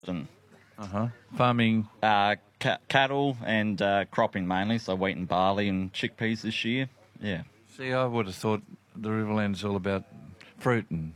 and Farming. cattle and cropping mainly, so wheat and barley and chickpeas this year. Yeah. See, I would have thought the Riverland's all about fruit and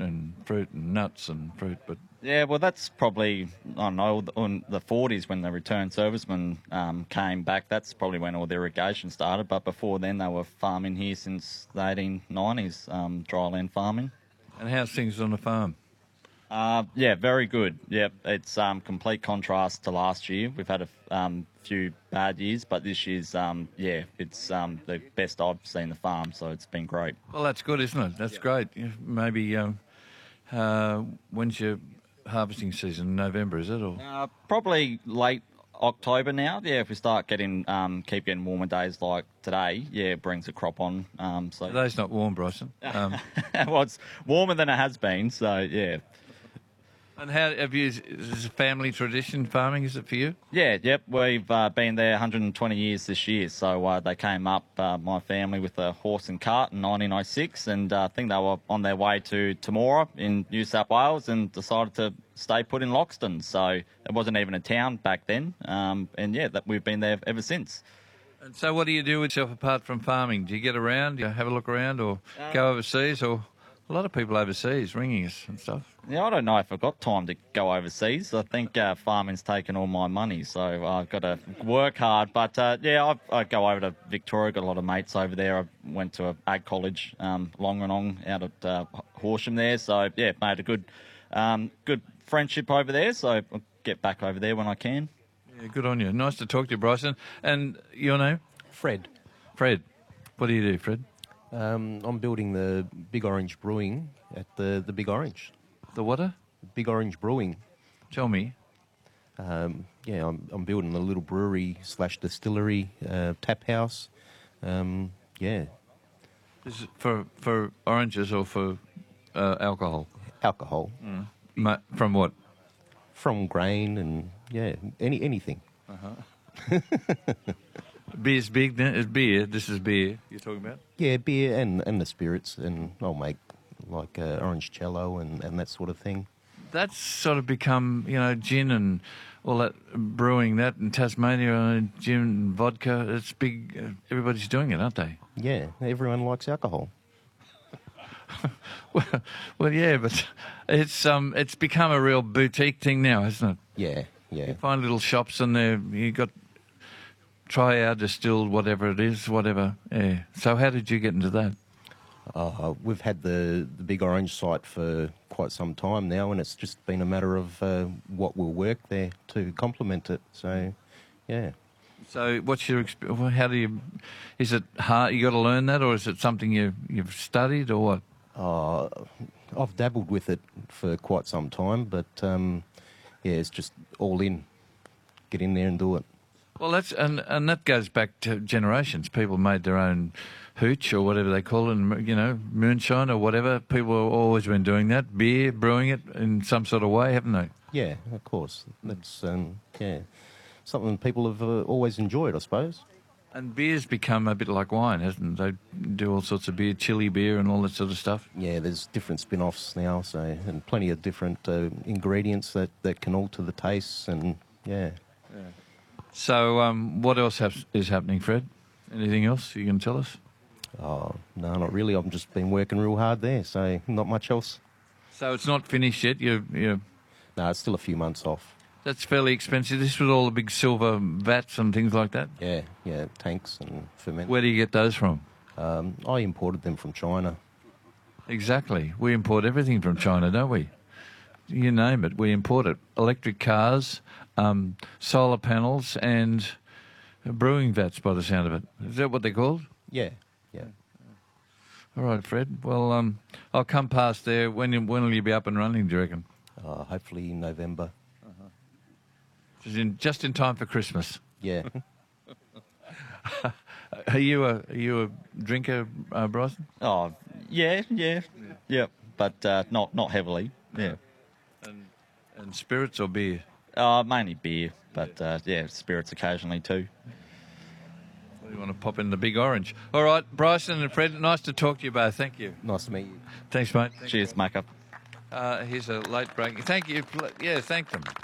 nuts and fruit, but Yeah, well, that's probably, I don't know, in the 40s when the returned servicemen came back. That's probably when all the irrigation started. But before then, they were farming here since the 1890s, dryland farming. and how's things on the farm? Yeah, very good. Yep, it's complete contrast to last year. We've had a few bad years, but this year's, it's the best I've seen the farm, so it's been great. Well, that's good, isn't it? That's great. Maybe when's your harvesting season? November, is it? Or Probably late October now. Yeah, if we start getting keep getting warmer days like today, yeah, it brings the crop on. So today's not warm, Bryson. well, it's warmer than it has been. So yeah. And how have you? Is this a family tradition farming? Is it for you? Yeah, yep. We've been there 120 years this year. So they came up, my family, with a horse and cart in 1906, and I think they were on their way to Temora in New South Wales and decided to stay put in Loxton. So it wasn't even a town back then, and yeah, we've been there ever since. And so, what do you do with yourself apart from farming? Do you get around? Do you have a look around, or go overseas, or? A lot of people overseas ringing us and stuff. Yeah, I don't know if I've got time to go overseas. I think farming's taken all my money, so I've got to work hard. But yeah, I go over to Victoria, got a lot of mates over there. I went to ag college, Longanong, out at Horsham there. So yeah, made a good friendship over there. So I'll get back over there when I can. Yeah, good on you. Nice to talk to you, Bryson. And your name? Fred. Fred. What do you do, Fred? I'm building the Big Orange Brewing at the Big Orange. The what? Big Orange Brewing. Tell me. Yeah, I'm building a little brewery / distillery, tap house. Yeah. Is it for oranges or for alcohol? Alcohol. From what? From grain and, yeah, anything. Beer's big, then? It's beer. This is beer you're talking about? Yeah, beer and the spirits, and I'll make like orange cello and that sort of thing. That's sort of become, gin and all that brewing, that in Tasmania, gin and vodka. It's big. Everybody's doing it, aren't they? Yeah, everyone likes alcohol. well, yeah, but it's become a real boutique thing now, hasn't it? Yeah, yeah. You find little shops and you got try our distilled whatever it is, whatever. Yeah. So how did you get into that? We've had the Big Orange site for quite some time now, and it's just been a matter of what will work there to complement it. So, yeah. So what's your experience? How do you? Is it hard? You got to learn that, or is it something you've studied, or what? I've dabbled with it for quite some time, but yeah, it's just all in. Get in there and do it. Well, that's and that goes back to generations. People made their own hooch or whatever they call it, moonshine or whatever. People have always been doing that. Beer, brewing it in some sort of way, haven't they? Yeah, of course. That's something people have always enjoyed, I suppose. And beer's become a bit like wine, hasn't it? They do all sorts of beer, chili beer and all that sort of stuff. Yeah, there's different spin-offs now, and plenty of different ingredients that can alter the tastes, and yeah. So what else is happening, Fred? Anything else you can tell us? Oh, no, not really. I've just been working real hard there, so not much else. So it's not finished yet? You. No, it's still a few months off. That's fairly expensive. This was all the big silver vats and things like that? Yeah, tanks and ferment. Where do you get those from? I imported them from China. Exactly. We import everything from China, don't we? You name it, we import it. Electric cars, solar panels and brewing vats by the sound of it. Is that what they're called? Yeah. All right, Fred. Well, I'll come past there. When will you be up and running, do you reckon? Hopefully in November. Just in time for Christmas. Yeah. Are you a drinker, Bryson? Oh, yeah, but not heavily. Yeah. And spirits or beer? Mainly beer, but yeah, spirits occasionally too. Well, you want to pop in the Big Orange. All right, Bryson and Fred, nice to talk to you both. Thank you. Nice to meet you. Thanks, mate. Cheers, Macca. Here's a late break. Thank you. Yeah, thank them.